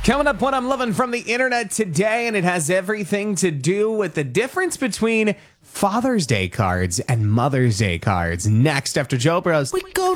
Coming up, what I'm loving from the internet today, and it has everything to do with the difference between Father's Day cards and Mother's Day cards. Next, after Joe Bros. We go